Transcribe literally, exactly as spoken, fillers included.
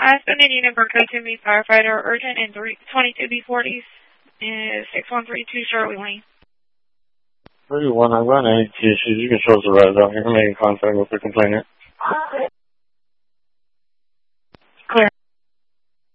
I still need you number code to me, firefighter, urgent, and twenty-two B forties, is six one three two Shirley Lane. three one, I've got any issues. You can show us the res out here. Make contact with the complainant. Clear.